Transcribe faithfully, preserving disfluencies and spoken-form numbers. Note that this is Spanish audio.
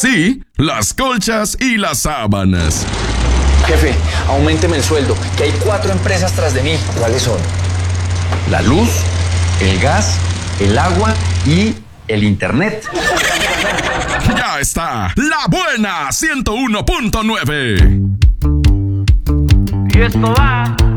sí, las colchas y las sábanas. Jefe, auménteme el sueldo, que hay cuatro empresas tras de mí. ¿Cuáles son? La luz, el gas, el agua y el internet. Ya está, La Buena ciento uno punto nueve. Y esto va